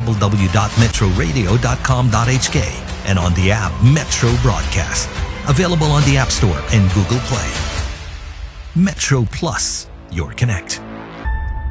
www.metroradio.com.hk and on the app Metro Broadcast. Available on the App Store and Google Play. Metro Plus, your connect.